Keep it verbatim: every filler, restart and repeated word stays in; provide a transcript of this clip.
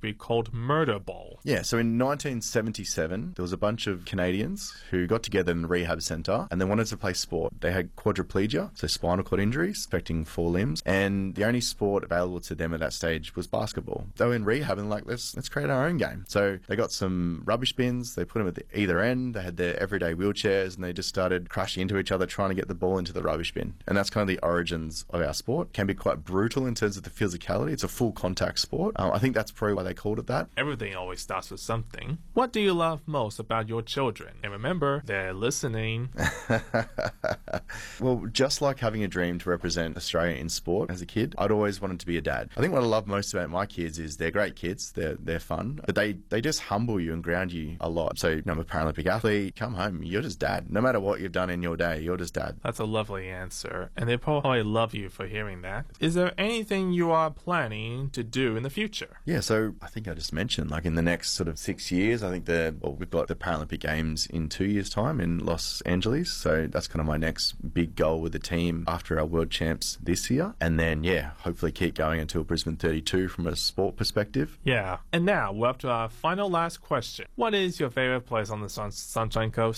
be called murder ball? Yeah, so in nineteen seventy-seven, there was a bunch of Canadians who got together in a rehab centre and they wanted to play sport. They had quadriplegia, so spinal cord injuries affecting four limbs, and the only sport available to them at that stage was basketball. They were in rehab and like, let's let's create our own game. So they got some rubbish bins, they put them at the, either end, they had their everyday wheelchairs, and they just started crashing into each other trying to get the ball into the rubbish bin. And that's kind of the origins of our sport. It can be quite brutal in terms of the physicality. It's a full contact sport. Um, I think that's probably why they called it that. Everything always starts with something. What do you love most about your children? And remember, they're listening. Well, just like having a dream to represent Australia in sport as a kid, I'd always wanted to be a dad. I think what I love most about my kids is they're great kids, they're they're fun, but they, they just humble you and ground you a lot. So, you know, I'm a Paralympic athlete, come home, you're just dad. No matter what you've done in your day, you're just dad. That's a lovely answer, and they probably love you for hearing that. Is there anything you are planning to do in the future? Yeah, so I think I just mentioned, like in the next sort of six years, I think the well, we've got the Paralympic Games in two years' time in Los Angeles. So that's kind of my next big goal with the team after our World Champs this year. And then, yeah, hopefully keep going until Brisbane thirty-two from a sport perspective. Yeah. And now we're up to our final last question. What is your favorite place on the Sun- Sunshine Coast?